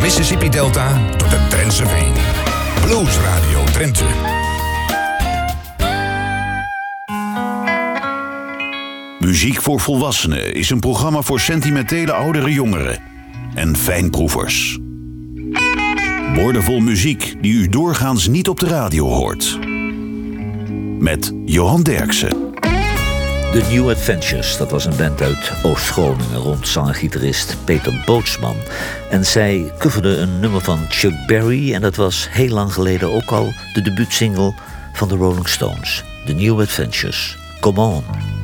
Mississippi Delta tot de Drentse Veen. Blues Radio Drenthe. Muziek voor Volwassenen is een programma voor sentimentele oudere jongeren en fijnproevers. Woordenvol muziek die u doorgaans niet op de radio hoort. Met Johan Derksen. The New Adventures, dat was een band uit Oost-Groningen rond zanger-gitarist Peter Bootsman. En zij coverden een nummer van Chuck Berry en dat was heel lang geleden ook al de debuutsingle van de Rolling Stones. The New Adventures. Come on.